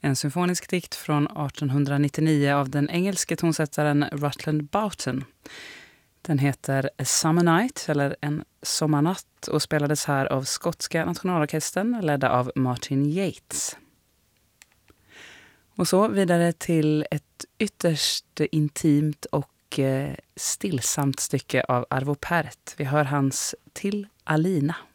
En symfonisk dikt från 1899 av den engelske tonsättaren Rutland Boughton. Den heter A Summer Night, eller En sommarnatt, och spelades här av skotska nationalorkestern ledda av Martin Yates. Och så vidare till ett ytterst intimt och stillsamt stycke av Arvo Pärt. Vi hör hans Till Alina.